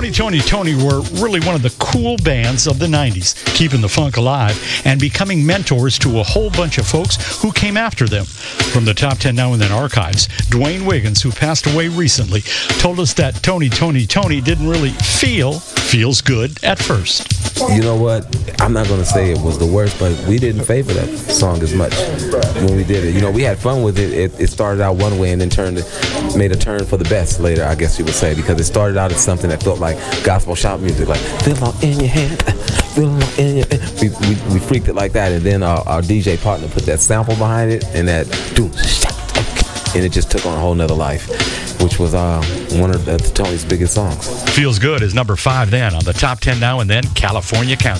Tony were really one of the cool bands of the 90s, keeping the funk alive and becoming mentors to a whole bunch of folks who came after them. From the Top 10 Now and Then archives, Dwayne Wiggins, who passed away recently, told us that Tony didn't really feels good at first. You know what? I'm not going to say it was the worst, but we didn't favor that song as much when we did it. You know, we had fun with it. It started out one way and then made a turn for the best later, I guess you would say, because it started out as something that felt like gospel shout music, like feel all in your hand, feel all in your hand. We freaked it like that, and then our DJ partner put that sample behind it, and that and it just took on a whole nother life, which was one of Tony's biggest songs. Feels Good is number 5 then on the Top 10 Now and Then California Countdown.